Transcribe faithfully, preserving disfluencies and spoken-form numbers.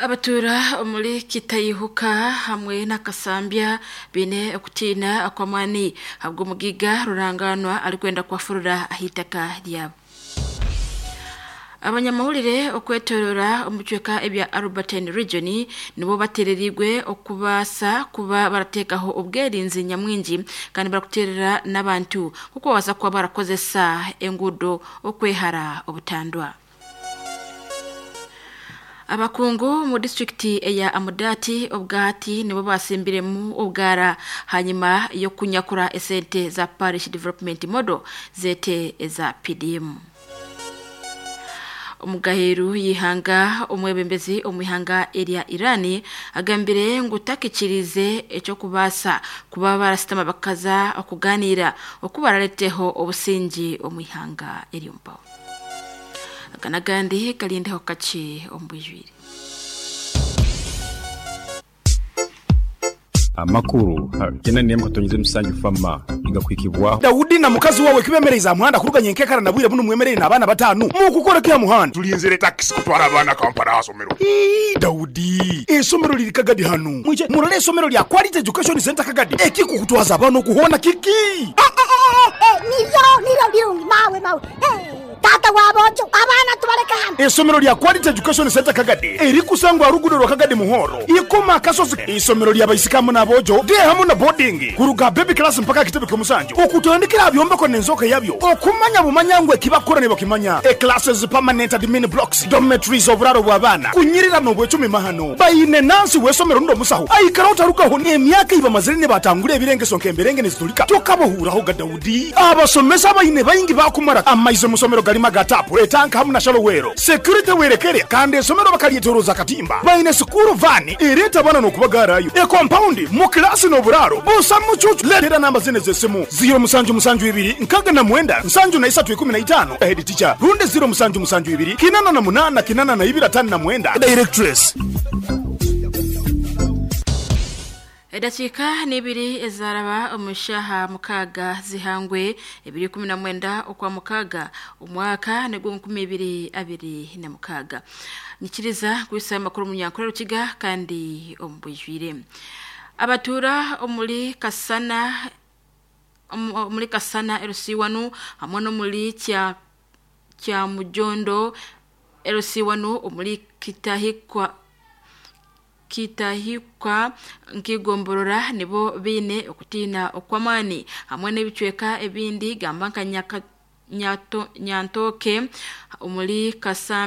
Abatura muri Kitayihuka hamwe na Kasambya bine okutina akwamani habwo mugiga ruranganwa alikwenda kwafurura ahitaka lyabo. Abanyamahurire okwetorora omucweka ebya Albertine region nibo batererigwe okubasa kuba baratekaho ubwerinzi nyamwingi kandi barakuterera nabantu kuko waza kuba barakozesa engudo okwehara obutandwa. Abakungu mu district ya Amudati obgati nibo basimbiremu obgara hanyuma yo kunyakura esente za parish development model zete za P D M. Umugaheru yihanga umwebembezi omwihanga area Irani agambire ngutakikirize echo kubasa kuba barasitama bakaza okuganira okubarareteho obusingi omwihanga eriumpa. Kanagandi kalindeho kachi ombujwiri. Amakuru kena niyemko tonyeze musanju fama igakwikibwa Daudi na mukazi wawe kibemereza muhanda kuruganye nkekara nabwire buno mwemerere nabana batanu mu gukora kya muhanda tulinzere taxi kutwara abana kampara hasomero. Daudi esomero liri Kagadi hano mwije murole esomero lya Quality Education Center Kagadi ekiko kutwaza abana kuhona kiki eh eh eh niro niro birungi mawe mawe eh tata wabojo abana tubareka hano esomero lya Quality Education Center Kagadi eri kusangwa rugudo rwa Kagadi muhoro ikoma kasozi esomero lya bayisikamu nabojo de hamu na boarding kuruga baby class mpaka kitebe kumusanju okutondekera byomba ko nenzoka yabyo okumanya bumanyangwe kibakora ne bakimanya e classes permanent admin blocks dormitories oburaro bwabana kunyirira no bwecumi mahano bayine nansi wesomero ndo musaho ayikarota rukaho emyaka iba mazirine batangure ebirenge sonke emberenge nezitulika tokabohuraho ga Daudi abasomesa bayine bayingi bakumara amaize musomero galima gatapu etanka hamu na shalowero security werekere kandi esomero bakalietoroza katimba bayine school van ireta bana no kubagarayo e compound mu class no buraro busa mucucu letera namba zine zesemu zero musanju musanju ibiri nkaga na mwenda nsanju na isatu ikumi na itano head teacher runde zero musanju musanju ibiri kinana na munana kinana na ibira tani na mwenda directress. Edachika nibiri ezaraba omushaha mukaga zihangwe ebiri kumi na mwenda okwa mukaga umwaka nego nkumi ibiri abiri na mukaga nikiriza kwisa makuru munyankuru rukiga kandi ombujwire abatura omuli Kasana omuli Kasana L C wanu amono muri kya kya Mujondo L C wanu omuli Kitahikwa Kitahikwa nkigomborora nibo bine okutina okwamani hamwe n'ebicweka ebindi gamba nkanyaka nyato nyantoke omuli Kasana